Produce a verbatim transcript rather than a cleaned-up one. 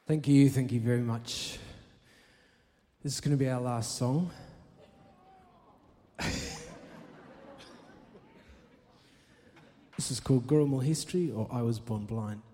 Thank you, thank you very much. This is going to be our last song. This is called Gurumul History, or I Was Born Blind.